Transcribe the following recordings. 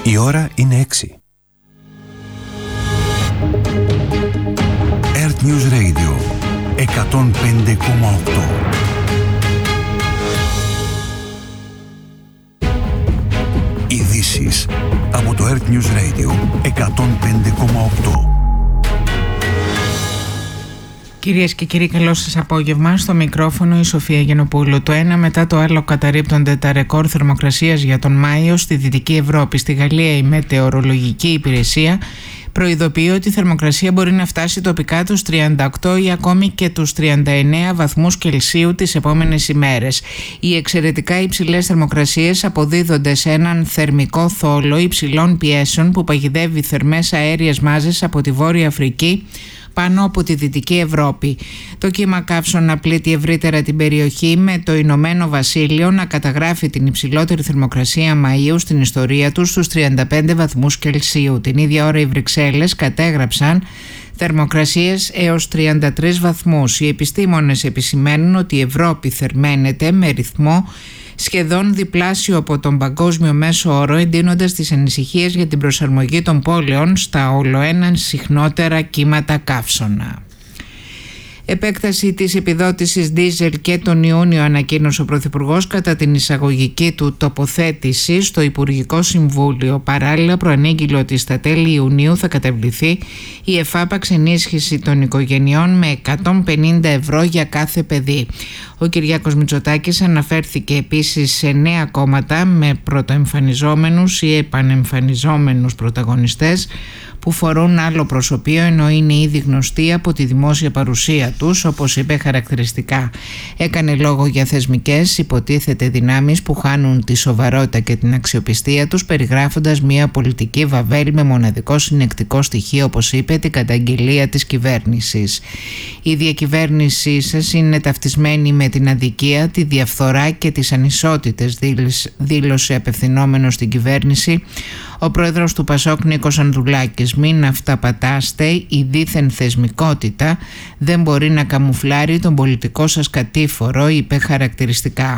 Η ώρα είναι 6. Earth News Radio 105,8. Ειδήσεις από το Earth News Radio 105,8. Κυρίες και κύριοι, καλό σας απόγευμα. Στο μικρόφωνο η Σοφία Γενοπούλου. Το ένα μετά το άλλο καταρρίπτονται τα ρεκόρ θερμοκρασίας για τον Μάιο στη Δυτική Ευρώπη. Στη Γαλλία η Μετεωρολογική Υπηρεσία προειδοποιεί ότι η θερμοκρασία μπορεί να φτάσει τοπικά τους 38 ή ακόμη και τους 39 βαθμούς Κελσίου τις επόμενες ημέρες. Οι εξαιρετικά υψηλές θερμοκρασίες αποδίδονται σε έναν θερμικό θόλο υψηλών πιέσεων που παγιδεύει θερμές αέριες μάζες από τη Βόρεια Αφρική πάνω από τη Δυτική Ευρώπη. Το κύμα καύσωνα πλήττει ευρύτερα την περιοχή, με το Ηνωμένο Βασίλειο να καταγράφει την υψηλότερη θερμοκρασία Μαΐου στην ιστορία του στους 35 βαθμούς Κελσίου. Την ίδια ώρα οι Βρυξέλλες κατέγραψαν θερμοκρασίες έως 33 βαθμούς. Οι επιστήμονες επισημαίνουν ότι η Ευρώπη θερμαίνεται με ρυθμό σχεδόν διπλάσιο από τον παγκόσμιο μέσο όρο, εντείνοντας τις ανησυχίες για την προσαρμογή των πόλεων στα ολοέναν συχνότερα κύματα καύσωνα. Επέκταση της επιδότησης ντίζελ και τον Ιούνιο ανακοίνωσε ο Πρωθυπουργός κατά την εισαγωγική του τοποθέτηση στο Υπουργικό Συμβούλιο. Παράλληλα προανήγγειλε ότι στα τέλη Ιουνίου θα καταβληθεί η εφάπαξ ενίσχυση των οικογενειών με 150 ευρώ για κάθε παιδί. Ο Κυριάκος Μητσοτάκης αναφέρθηκε επίσης σε νέα κόμματα με πρωτοεμφανιζόμενους ή επανεμφανιζόμενους πρωταγωνιστές που φορούν άλλο προσωπείο ενώ είναι ήδη γνωστοί από τη δημόσια παρουσία τους, όπως είπε χαρακτηριστικά. Έκανε λόγο για θεσμικές υποτίθεται δυνάμεις που χάνουν τη σοβαρότητα και την αξιοπιστία τους, περιγράφοντας μια πολιτική βαβέλ με μοναδικό συνεκτικό στοιχείο, όπως είπε, την καταγγελία της κυβέρνησης. Η διακυβέρνησή σας είναι ταυτισμένη με την αδικία, τη διαφθορά και τις ανισότητες, δήλωσε απευθυνόμενος στην κυβέρνηση ο πρόεδρος του Πασόκ Νίκος Ανδρουλάκης. Μην αυταπατάστε, η δίθεν θεσμικότητα δεν μπορεί να καμουφλάρει τον πολιτικό σας κατήφορο, είπε χαρακτηριστικά.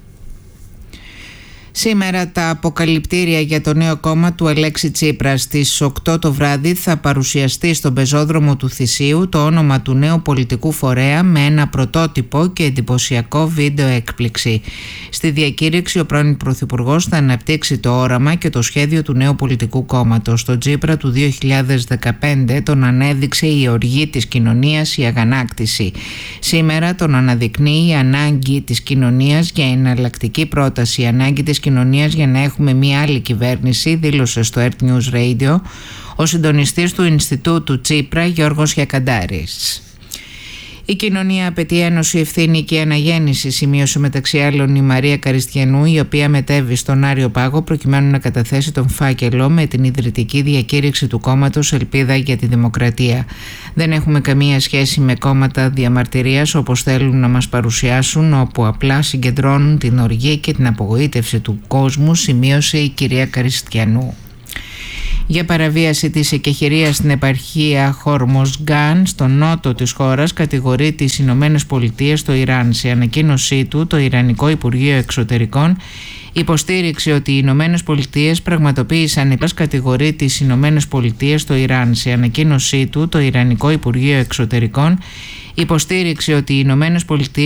Σήμερα τα αποκαλυπτήρια για το νέο κόμμα του Αλέξη Τσίπρα. Στις 8 το βράδυ θα παρουσιαστεί στον πεζόδρομο του Θησίου το όνομα του νέου πολιτικού φορέα με ένα πρωτότυπο και εντυπωσιακό βίντεο έκπληξη. Στη διακήρυξη ο πρώην Πρωθυπουργός θα αναπτύξει το όραμα και το σχέδιο του νέου πολιτικού κόμματος. Στο Τσίπρα του 2015 τον ανέδειξε η οργή της κοινωνίας, η αγανάκτηση. Σήμερα τον αναδεικνύει η ανάγκη της κοινωνίας για εναλλακτική πρόταση, η ανάγκη της κοινωνίας για να έχουμε μια άλλη κυβέρνηση, δήλωσε στο Earth News Radio ο συντονιστής του Ινστιτούτου Τσίπρα Γιώργος Χιακαντάρης. Η κοινωνία απαιτεί ένωση, ευθύνη και αναγέννηση, σημείωσε μεταξύ άλλων η Μαρία Καριστιανού, η οποία μετέβη στον Άριο Πάγο προκειμένου να καταθέσει τον φάκελο με την ιδρυτική διακήρυξη του κόμματος Ελπίδα για τη Δημοκρατία. Δεν έχουμε καμία σχέση με κόμματα διαμαρτυρίας όπως θέλουν να μας παρουσιάσουν, όπου απλά συγκεντρώνουν την οργή και την απογοήτευση του κόσμου, σημείωσε η κυρία Καριστιανού. Για παραβίαση της εκεχηρίας στην επαρχία Χορμοσγκάν στο νότο της χώρας κατηγορεί τις Ηνωμένες Πολιτείες το Ιράν. Σε ανακοίνωσή του, το Ιρανικό Υπουργείο Εξωτερικών υποστήριξε ότι οι Ηνωμένες Πολιτείες πραγματοποίησαν κατηγορεί τις Ηνωμένες Πολιτείες το Ιράν. Σε ανακοίνωσή του, το Ιρανικό Υπουργείο Εξωτερικών υποστήριξε ότι οι Ηνωμένες Πολιτείες